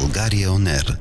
България On Air.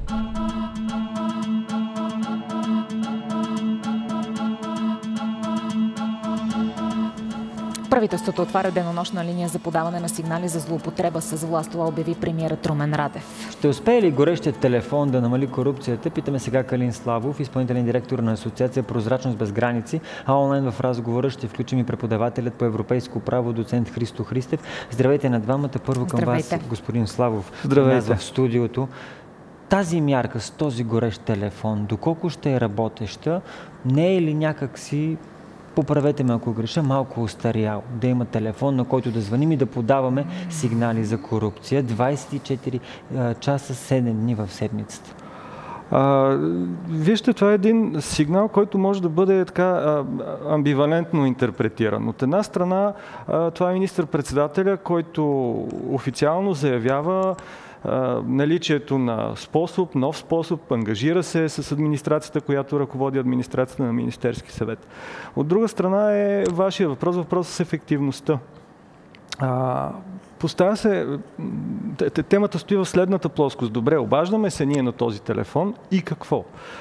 Правителството отваря денонощна линия за подаване на сигнали за злоупотреба с власт. Това обяви премиерът Румен Радев. Ще успее ли горещият телефон да намали корупцията? Питаме сега Калин Славов, изпълнителен директор на Асоциация Прозрачност без граници, а онлайн в разговора ще включим и преподавателят по европейско право доцент Христо Христев. Здравейте на двамата. Първо към вас, господин Славов. Здравейте. В студиото. Тази мярка с този горещ телефон, доколко ще е работеща, не е ли някакси, поправете ме ако греша, малко устарял? Да има телефон, на който да звъним и да подаваме сигнали за корупция 24 часа, 7 дни в седмицата. Вижте, това е един сигнал, който може да бъде така амбивалентно интерпретиран. От една страна, това е министър-председателя, който официално заявява наличието на способ, нов способ, ангажира се с администрацията, която ръководи администрацията на Министерски съвет. От друга страна е вашия въпрос с ефективността. Поставя се, темата стои в следната плоскост. Добре, обаждаме се ние на този телефон и какво?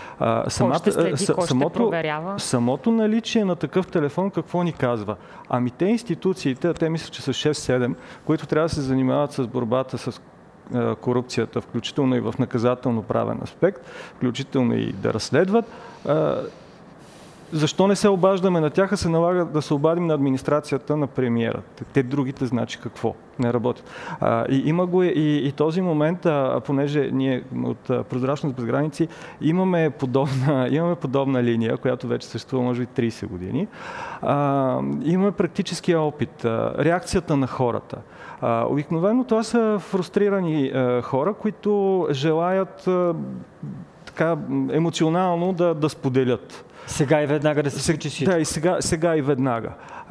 Самото наличие на такъв телефон какво ни казва? Ами те институциите, те мисля, че са 6-7, които трябва да се занимават с борбата с корупцията, включително и в наказателно-правен аспект, включително и да разследват. Защо не се обаждаме на тях, а се налага да се обадим на администрацията на премиера? Те другите значи какво? Не работят. Има го и този момент, понеже ние от Прозрачност без граници имаме подобна линия, която вече съществува може би 30 години. Имаме практическия опит, реакцията на хората. Обикновено това са фрустрирани хора, които желаят така емоционално да споделят. Сега и веднага да се случи всичко. Да, и сега и веднага.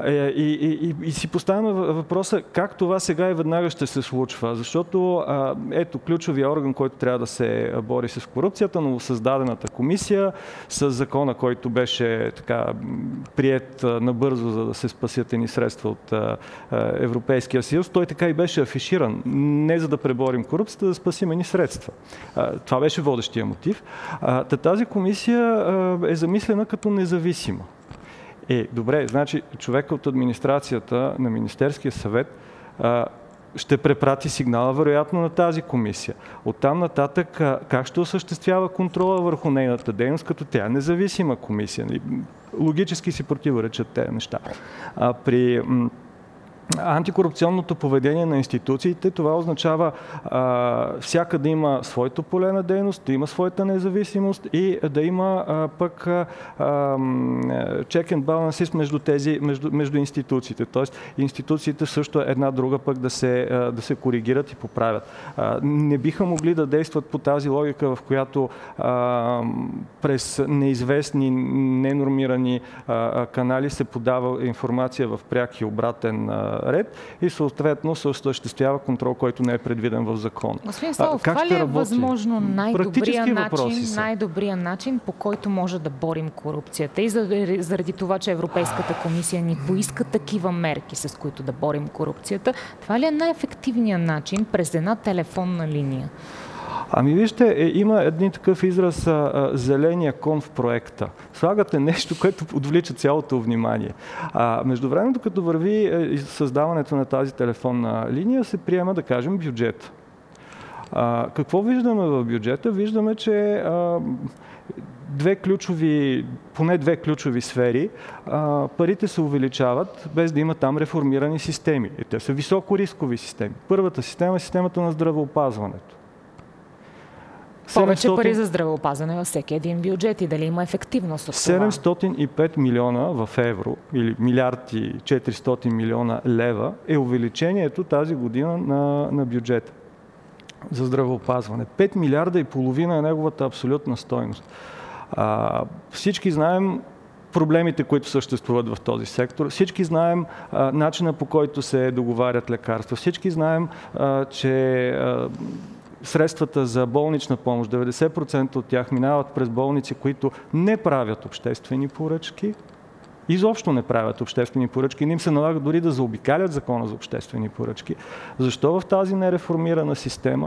И си поставяме въпроса как това сега и веднага ще се случва. Защото ето ключовия орган, който трябва да се бори с корупцията, новосъздадената комисия, с закона, който беше така приет набързо, за да се спасят едни средства от Европейския съюз, той така и беше афиширан. Не за да преборим корупцията, да спасим едни средства. Това беше водещия мотив. Тази комисия е замислена като независима. Добре, значи човек от администрацията на Министерския съвет ще препрати сигнала вероятно на тази комисия. Оттам нататък как ще осъществява контрола върху нейната дейност, като тя е независима комисия? Логически си противоречат тези неща. При антикорупционното поведение на институциите, това означава всяка да има своето поле на дейност, да има своята независимост и да има пък check and balances между институциите. Тоест институциите също една друга пък да се коригират и поправят. Не биха могли да действат по тази логика, в която през неизвестни, ненормирани канали се подава информация в пряк и обратен ред и съответно се осъществява контрол, който не е предвиден в закон. Господин Славов, това ли е възможно най-добрият начин, по който може да борим корупцията? И заради това, че Европейската комисия ни поиска такива мерки, с които да борим корупцията, това ли е най-ефективният начин през една телефонна линия? Ами вижте, има един такъв израз зеления кон в проекта. Слагате нещо, което отвлича цялото внимание. Междувременно, като върви създаването на тази телефонна линия, се приема, да кажем, бюджет. Какво виждаме в бюджета? Виждаме, че поне две ключови сфери, парите се увеличават, без да има там реформирани системи. И те са високорискови системи. Първата система е системата на здравеопазването. Повече пари за здравеопазване във всеки един бюджет и дали има ефективност от това? 705 милиона в евро или милиард и 400 милиона лева е увеличението тази година на бюджета за здравеопазване. 5 милиарда и половина е неговата абсолютна стойност. Всички знаем проблемите, които съществуват в този сектор. Всички знаем начина, по който се договарят лекарства. Всички знаем, че средствата за болнична помощ, 90% от тях минават през болници, които не правят обществени поръчки. Изобщо не правят обществени поръчки. Не им се налага дори да заобикалят закона за обществени поръчки. Защо в тази нереформирана система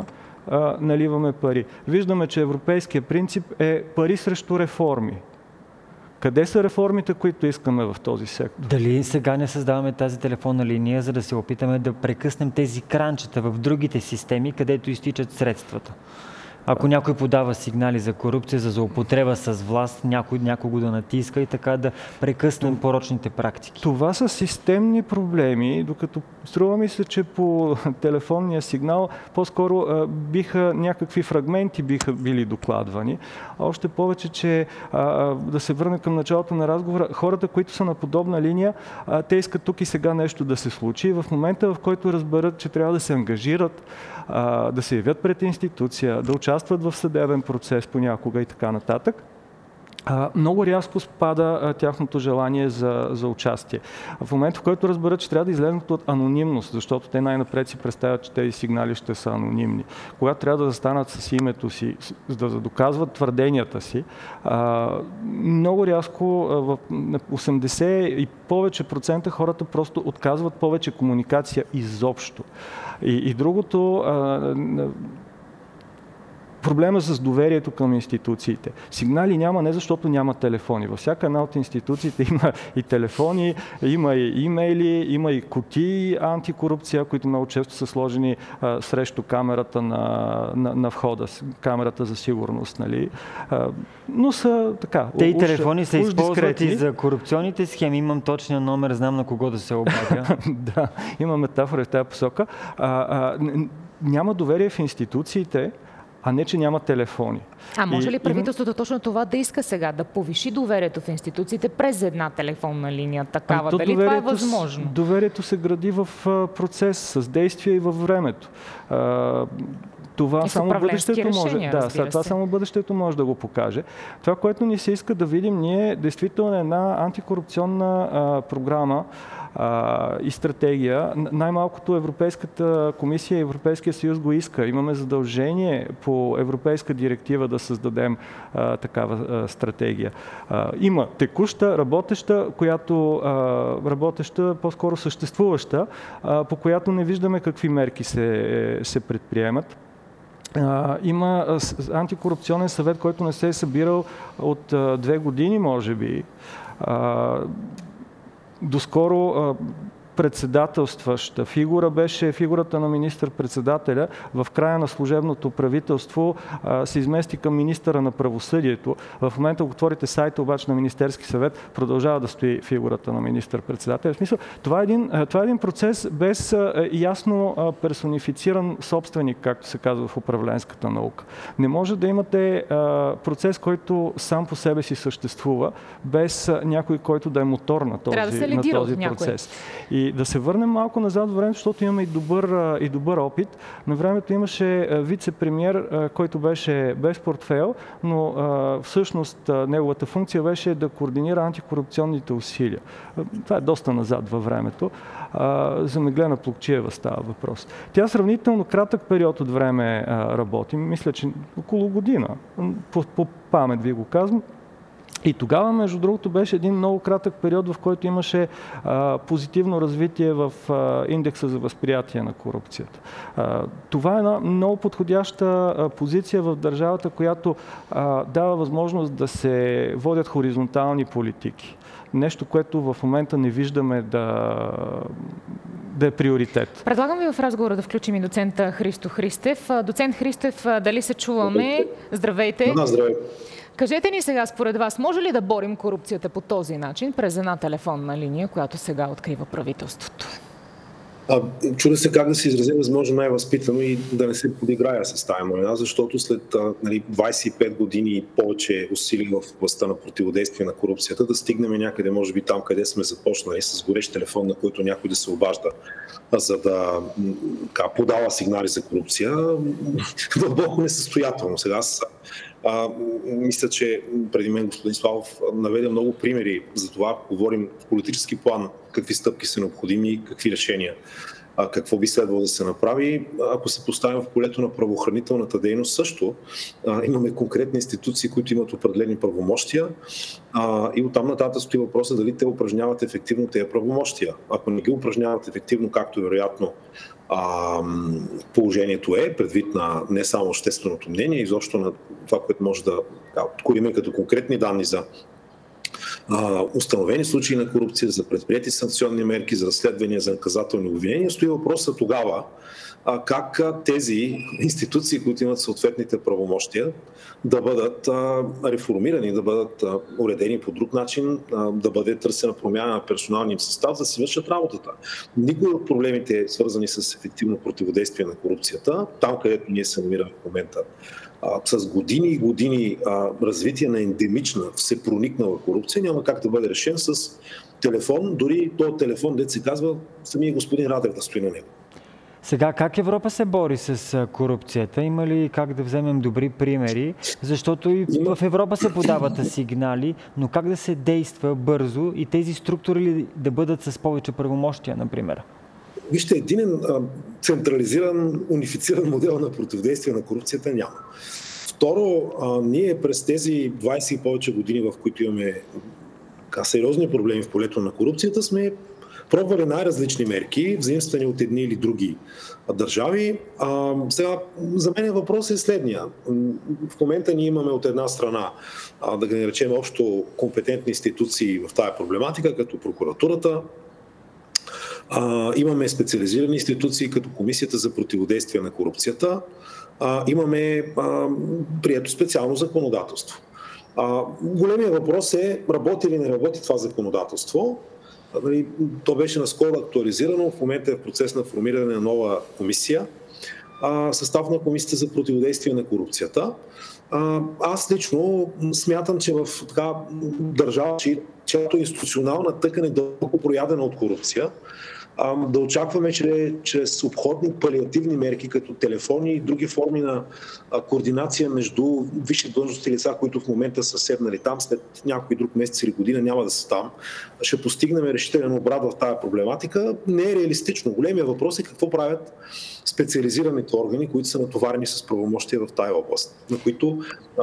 наливаме пари. Виждаме, че европейският принцип е пари срещу реформи. Къде са реформите, които искаме в този сектор? Дали сега не създаваме тази телефонна линия, за да се опитаме да прекъснем тези кранчета в другите системи, където изтичат средствата? Ако някой подава сигнали за корупция, за злоупотреба с власт, някого да натиска и така да прекъснем порочните практики. Това са системни проблеми, докато струва ми се, че по телефонния сигнал по-скоро някакви фрагменти биха били докладвани. Още повече, че да се върне към началото на разговора, хората, които са на подобна линия, те искат тук и сега нещо да се случи. В момента, в който разберат, че трябва да се ангажират, да се явят пред институция, да участват в съдебен процес понякога и така нататък, много рязко спада тяхното желание за участие. В момента, в който разберат, че трябва да излезнат от анонимност, защото те най-напред си представят, че тези сигнали ще са анонимни. Когато трябва да застанат с името си, за да доказват твърденията си, много рязко в 80 и повече процента хората просто отказват повече комуникация изобщо. И другото, проблема с доверието към институциите. Сигнали няма не защото няма телефони. Във всяка една от институциите има и телефони, има и имейли, има и кутии антикорупция, които много често са сложени срещу камерата на входа, камерата за сигурност. Нали? Но са така. Те и телефони се използват и за корупционните схеми. Имам точния номер, знам на кого да се обадя. Да, има метафора в тази посока. Няма доверие в институциите, а не, че няма телефони. А може ли правителството точно това да иска сега? Да повиши доверието в институциите през една телефонна линия такава? Дали това е възможно? Доверието се гради в процес, с действие и във времето. Това само бъдещето може. Това само бъдещето може да го покаже. Това, което ни се иска да видим ние, действително е една антикорупционна програма и стратегия. Най-малкото Европейската комисия и Европейския съюз го иска. Имаме задължение по европейска директива да създадем такава стратегия. Има текуща, работеща, по-скоро съществуваща, по която не виждаме какви мерки се предприемат. Има антикорупционен съвет, който не се е събирал от 2 години, може би. Доскоро председателстваща фигура беше фигурата на министър-председателя. В края на служебното правителство се измести към министъра на правосъдието. В момента, ако отворите сайта обаче на Министерски съвет, продължава да стои фигурата на министър-председателя. В смисъл, това е един процес без ясно персонифициран собственик, както се казва в управленската наука. Не може да имате процес, който сам по себе си съществува, без някой, който да е мотор на този процес. И да се върнем малко назад в времето, защото имаме и добър опит. На времето имаше вице-премиер, който беше без портфейл, но всъщност неговата функция беше да координира антикорупционните усилия. Това е доста назад във времето. За Меглена Плугчиева става въпрос. Тя сравнително кратък период от време работи. Мисля, че около година. По памет ви го казвам. И тогава, между другото, беше един много кратък период, в който имаше позитивно развитие в индекса за възприятие на корупцията. Това е една много подходяща позиция в държавата, която дава възможност да се водят хоризонтални политики. Нещо, което в момента не виждаме да е приоритет. Предлагам ви в разговора да включим и доцента Христо Христев. Доцент Христев, дали се чуваме? Здравейте! Да, здравейте! Кажете ни сега, според вас, може ли да борим корупцията по този начин, през една телефонна линия, която сега открива правителството? Чудя се как да се изразя възможно най-възпитано и да не се подиграя с тази новина, защото след 25 години и повече усилия в областта на противодействие на корупцията да стигнем някъде, може би там, къде сме започнали, с горещ телефон, на който някой да се обажда, за да подава сигнали за корупция, дълбоко несъстоятелно. Сега мисля, че преди мен господин Славов наведе много примери за това, говорим в политически план, какви стъпки са необходими, какви решения, какво би следвало да се направи. Ако се поставим в полето на правоохранителната дейност също, имаме конкретни институции, които имат определени правомощия и оттам нататък стои въпроса дали те упражняват ефективно тези правомощия. Ако не ги упражняват ефективно, както вероятно положението е, предвид на не само общественото мнение, изобщо на това, което може да откроим като конкретни данни за установени случаи на корупция, за предприети санкционни мерки, за разследвания, за наказателни обвинения. Стои въпросът тогава как тези институции, които имат съответните правомощия, да бъдат реформирани, да бъдат уредени по друг начин, да бъде търсена промяна на персоналния им състав, да си вършат работата. Никой от проблемите, свързани с ефективно противодействие на корупцията, там където ние се намираме в момента, с години и години развитие на ендемична, всепроникнала корупция, няма как да бъде решен с телефон, дори този телефон, дето се казва, самия господин Радев да стои на него. Сега, как Европа се бори с корупцията? Има ли как да вземем добри примери? Защото и в Европа се подават сигнали, но как да се действа бързо и тези структури да бъдат с повече правомощия, например? Вижте, единен централизиран, унифициран модел на противодействие на корупцията няма. Второ, ние през тези 20 и повече години, в които имаме сериозни проблеми в полето на корупцията, сме пробвали най-различни мерки, взаимствани от едни или други държави. Сега, за мен въпрос е следния. В момента ние имаме от една страна, да ги наречем общо компетентни институции в тая проблематика, като прокуратурата. Имаме специализирани институции, като Комисията за противодействие на корупцията. Имаме прието специално законодателство. Големият въпрос е, работи или не работи това законодателство. То беше наскоро актуализирано, в момента е в процес на формиране на нова комисия, състав на Комисията за противодействие на корупцията. Аз лично смятам, че в държава, чиято институционална тъкан е дълго проядена от корупция, да очакваме, че чрез обходни палиативни мерки, като телефони и други форми на координация между висши длъжностни лица, които в момента са седнали там, след някой друг месец или година няма да са там, ще постигнем решителен обрат в тази проблематика, не е реалистично. Големия въпрос е какво правят специализираните органи, които са натоварени с правомощия в тази област, на които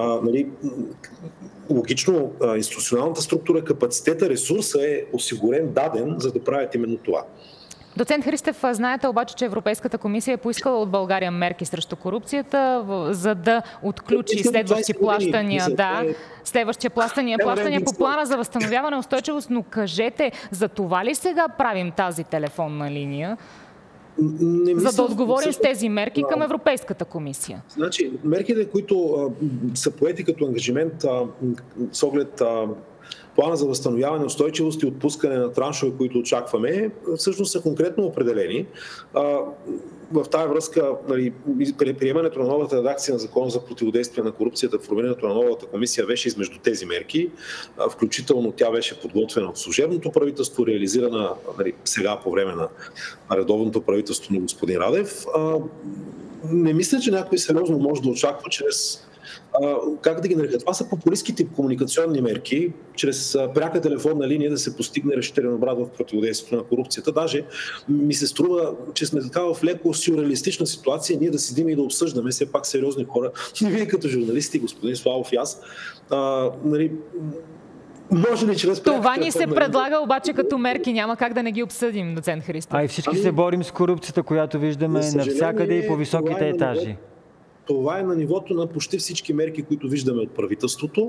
логично институционалната структура, капацитета, ресурса е осигурен, даден, за да правят именно това. Доцент Христев, знаете обаче, че Европейската комисия е поискала от България мерки срещу корупцията, за да отключи следващи плащания. Следващи плащания по плана за възстановяване и устойчивост, но кажете, за това ли сега правим тази телефонна линия? За да отговорим с тези мерки към Европейската комисия. Значи, мерките, които са поети като ангажимент с оглед плана за възстановяване, устойчивост и отпускане на траншове, които очакваме, всъщност са конкретно определени. В тази връзка, приемането на новата редакция на Закона за противодействие на корупцията, формирането на новата комисия беше измежду тези мерки. Включително тя беше подготвена от служебното правителство, реализирана сега по време на редовното правителство на господин Радев. Не мисля, че някой сериозно може да очаква чрез как да ги нарека? Това са популистски тип комуникационни мерки, чрез пряка телефонна линия да се постигне решителен обрат в противодействието на корупцията. Даже ми се струва, че сме така в леко сюрреалистична ситуация, ние да седим и да обсъждаме все пак сериозни хора. И вие като журналисти, господин Славов и аз, може ли чрез това ни се предлага обаче като мерки, няма как да не ги обсъдим, доцент Христов. И всички се борим с корупцията, която виждаме навсякъде и по високите етажи. Това е на нивото на почти всички мерки, които виждаме от правителството.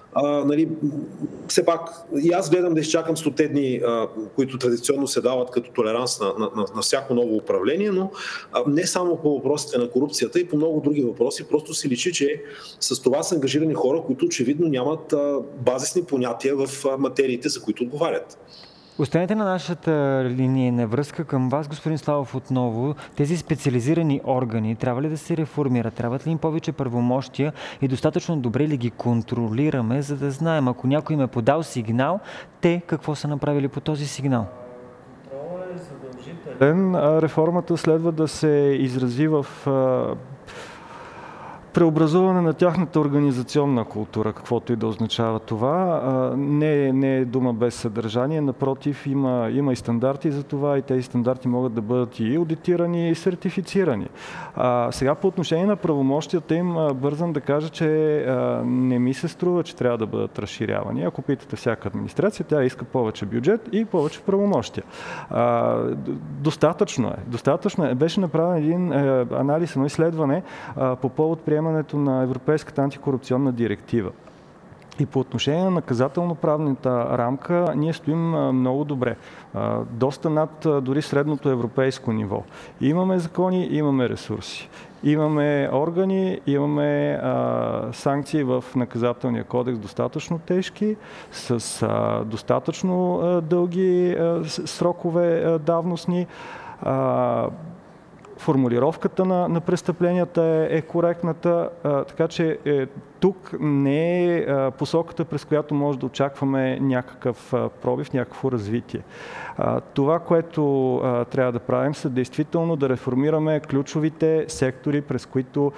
Все пак и аз гледам да изчакам 100 дни, които традиционно се дават като толеранс на всяко ново управление, но не само по въпросите на корупцията и по много други въпроси. Просто се личи, че с това са ангажирани хора, които очевидно нямат базисни понятия в материите, за които отговарят. Останете на нашата линия на връзка към вас, господин Славов, отново. Тези специализирани органи трябва ли да се реформират? Трябват ли им повече правомощия и достатъчно добре ли ги контролираме, за да знаем, ако някой им е подал сигнал, те какво са направили по този сигнал? Контролът е задължителен. Реформата следва да се изрази в преобразуване на тяхната организационна култура, каквото и да означава това. Не е дума без съдържание, напротив, има и стандарти за това и тези стандарти могат да бъдат и аудитирани, и сертифицирани. Сега по отношение на правомощията им, бързам да кажа, че не ми се струва, че трябва да бъдат разширявани. Ако питате всяка администрация, тя иска повече бюджет и повече правомощия. Достатъчно е. Беше направен един анализ, едно изследване по повод приемането на Европейската антикорупционна директива. И по отношение на наказателно-правната рамка ние стоим много добре. Доста над дори средното европейско ниво. Имаме закони, имаме ресурси. Имаме органи, имаме санкции в наказателния кодекс достатъчно тежки, с достатъчно дълги срокове давностни. Формулировката на престъпленията е коректната, така че тук не е посоката, през която може да очакваме някакъв пробив, някакво развитие. Това, което трябва да правим, са действително да реформираме ключовите сектори, през които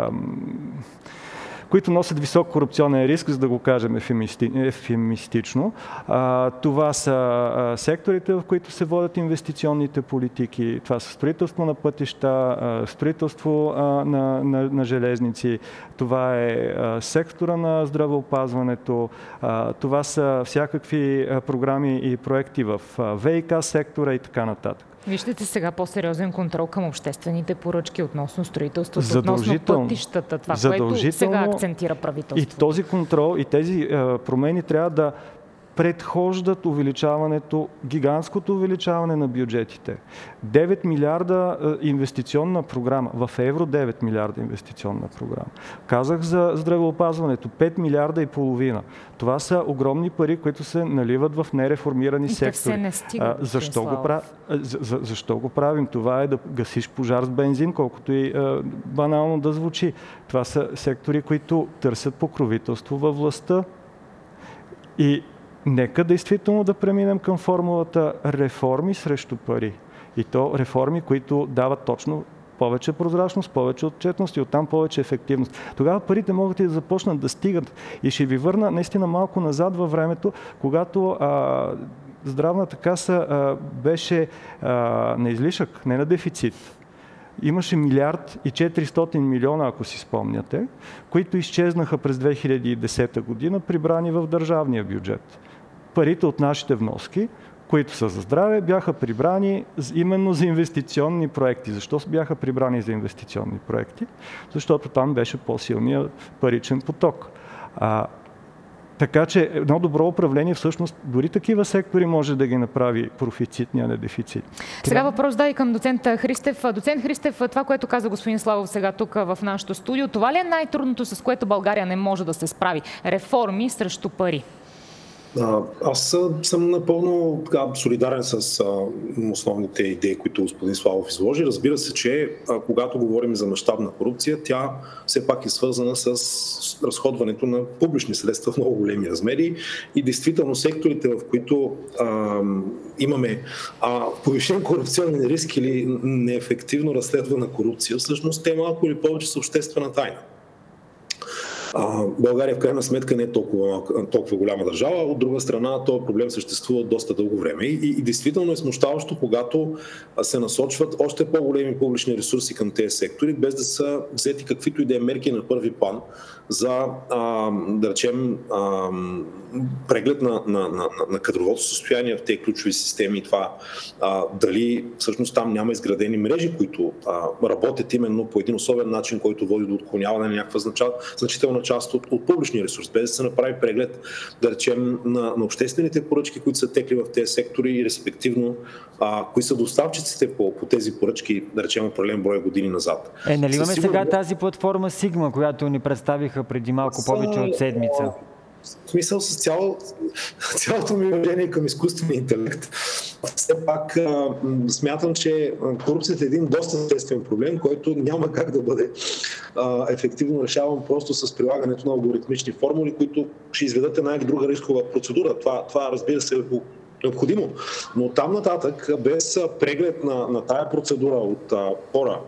носят висок корупционен риск, за да го кажем ефемистично. Това са секторите, в които се водят инвестиционните политики. Това са строителство на пътища, строителство на железници. Това е сектора на здравеопазването. Това са всякакви програми и проекти в ВиК сектора и така нататък. Виждате сега по-сериозен контрол към обществените поръчки относно строителството, относно пътищата, това, което сега акцентира правителството. И този контрол и тези промени трябва да предхождат увеличаването, гигантското увеличаване на бюджетите. 9 милиарда инвестиционна програма, в евро 9 милиарда инвестиционна програма. Казах за здравеопазването, 5 милиарда и половина. Това са огромни пари, които се наливат в нереформирани сектори. Не стигат, защо го правим? Това е да гасиш пожар с бензин, колкото и банално да звучи. Това са сектори, които търсят покровителство във властта. И нека действително да преминем към формулата реформи срещу пари. И то реформи, които дават точно повече прозрачност, повече отчетност и оттам повече ефективност. Тогава парите могат и да започнат да стигат. И ще ви върна наистина малко назад във времето, когато здравната каса беше на излишък, не на дефицит. Имаше 1,4 милиарда, ако си спомняте, които изчезнаха през 2010 година, прибрани в държавния бюджет. Парите от нашите вноски, които са за здраве, бяха прибрани именно за инвестиционни проекти. Защо бяха прибрани за инвестиционни проекти? Защото там беше по-силният паричен поток. Така че едно добро управление всъщност дори такива сектори може да ги направи профицитни, а не дефицит. Сега въпрос и към доцент Христев. Доцент Христев, това, което каза господин Славов сега тук в нашото студио, това ли е най-трудното, с което България не може да се справи? Реформи срещу пари? Аз съм напълно солидарен с основните идеи, които господин Славов изложи. Разбира се, че когато говорим за мащабна корупция, тя все пак е свързана с разходването на публични средства в много големи размери и действително секторите, в които имаме повишен корупционен риск или неефективно разследвана корупция, всъщност те малко или повече са обществена тайна. България в крайна сметка не е толкова голяма държава, от друга страна този проблем съществува доста дълго време и действително е смущаващо, когато се насочват още по-големи публични ресурси към тези сектори, без да са взети каквито и да е мерки на първи план за, да речем, преглед на кадровото състояние в тези ключови системи и това дали всъщност там няма изградени мрежи, които работят именно по един особен начин, който води до отклоняване на някаква значителна част от публични ресурси, без да се направи преглед, да речем, на обществените поръчки, които са текли в тези сектори и респективно кои са доставчиците по тези поръчки, да речем, определен брой години назад. Нали имаме сега тази платформа Sigma, която ни представиха преди малко повече от седмица? В смисъл, с цялото ми уважение към изкуствения интелект, все пак смятам, че корупцията е един доста естествен проблем, който няма как да бъде ефективно решаван просто с прилагането на алгоритмични формули, които ще изведат една или друга рискова процедура. Това разбира се, е необходимо. Но там нататък, без преглед на тая процедура от хора,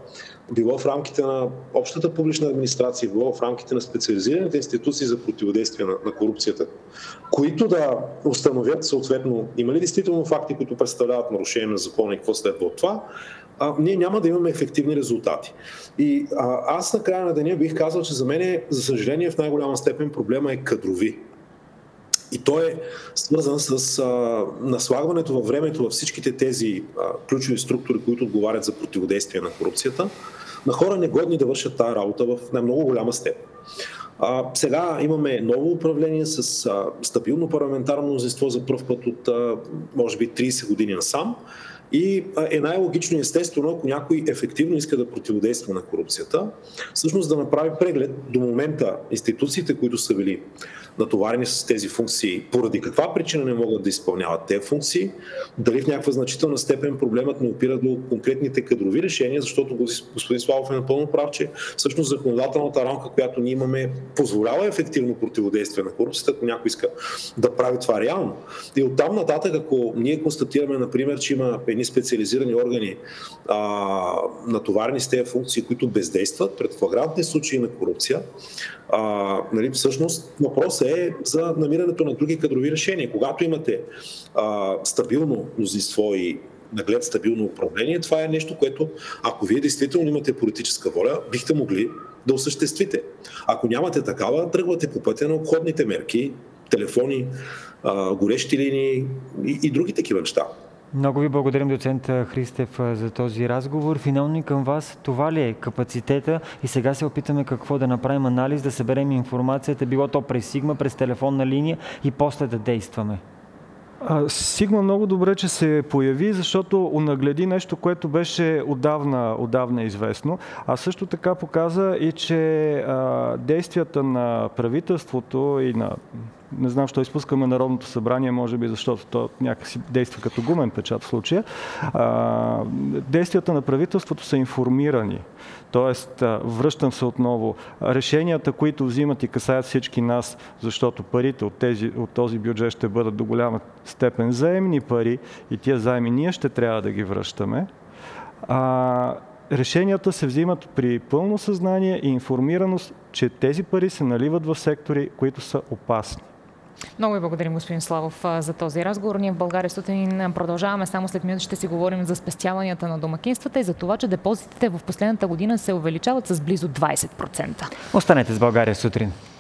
било в рамките на общата публична администрация, било в рамките на специализираните институции за противодействие на корупцията, които да установят съответно има ли действително факти, които представляват нарушение на закона и какво следва от това, ние няма да имаме ефективни резултати. И аз на края на деня бих казал, че за мен, за съжаление, в най-голяма степен проблема е кадрови. И той е свързан с наслагването във времето във всичките тези ключови структури, които отговарят за противодействие на корупцията, на хора негодни да вършат тази работа в много голяма степен. Сега имаме ново управление с стабилно парламентарно мнозинство за пръв път от може би 30 години насам. И е най-логично и естествено, ако някой ефективно иска да противодейства на корупцията, всъщност да направи преглед до момента институциите, които са били натоварени с тези функции, поради каква причина не могат да изпълняват тези функции, дали в някаква значителна степен проблемът не опира до конкретните кадрови решения, защото господин Славов е напълно прав, че всъщност законодателната рамка, която ние имаме, позволява ефективно противодействие на корупцията, ако някой иска да прави това реално. И оттам нататък, ако ние констатираме, например, че има едни специализирани органи, натоварени с тези функции, които бездействат пред флагрантни случаи на корупция, всъщност въпросът е за намирането на други кадрови решения. Когато имате стабилно мнозинство и наглед стабилно управление, това е нещо, което, ако вие действително имате политическа воля, бихте могли да осъществите. Ако нямате такава, тръгвате по пътя на обходните мерки, телефони, горещи линии и други такива неща. Много ви благодарим, доцент Христев, за този разговор. Финално и към вас, това ли е капацитета? И сега се опитаме какво да направим анализ, да съберем информацията, било то през Сигма, през телефонна линия и после да действаме. Сигма много добре, че се появи, защото онагледи нещо, което беше отдавна известно. А също така показа и, че действията на правителството и на... Не знам, защо изпускаме Народното събрание, може би защото то някакси действа като гумен печат в случая. Действията на правителството са информирани. Тоест, връщам се отново, решенията, които взимат и касаят всички нас, защото парите от този бюджет ще бъдат до голяма степен заемни пари и тия заеми ние ще трябва да ги връщаме. Решенията се взимат при пълно съзнание и информираност, че тези пари се наливат в сектори, които са опасни. Много ви благодарим, господин Славов, за този разговор. Ние в България сутрин продължаваме. Само след минути ще си говорим за спестяванията на домакинствата и за това, че депозитите в последната година се увеличават с близо 20%. Останете с България сутрин.